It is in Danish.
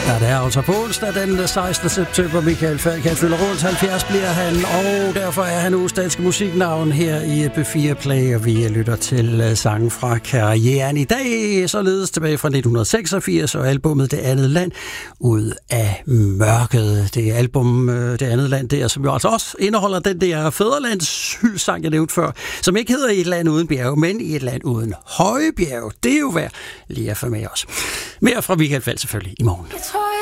Ja, det er altså på onsdag den 16. september. Michael Falk, han fylder rundt 70 bliver han, og derfor er han uges danske musiknavn her i B4 Play, og vi lytter til sangen fra karrieren i dag, således tilbage fra 1986, og albumet Det Andet Land ud af mørket. Det album Det Andet Land der, som jo altså også indeholder den der fædrelands hyldsang, jeg nævnte før, som ikke hedder I et land uden bjerge, men I et land uden høje bjerge. Det er jo værd lige at få med os. Mere fra Michael Falk selvfølgelig i morgen. Jeg tror